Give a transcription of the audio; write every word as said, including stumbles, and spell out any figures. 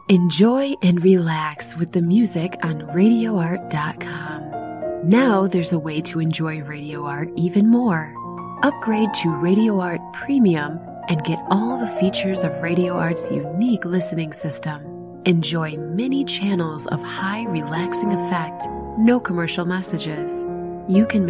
Enjoy and relax with the music on radio art dot com. Now there's a way to enjoy Radio Art even more. Upgrade to Radio Art Premium and get all the features of Radio Art's unique listening system. Enjoy many channels of high relaxing effect, no commercial messages. You can